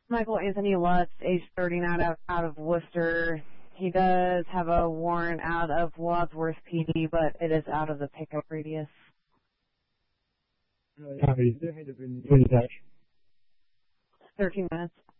Michael Anthony Lutz, age 39, out of Worcester. He does have a warrant out of Wadsworth PD, but it is out of the pickup radius. Copy. Is there a hand up in the touch? 13 minutes.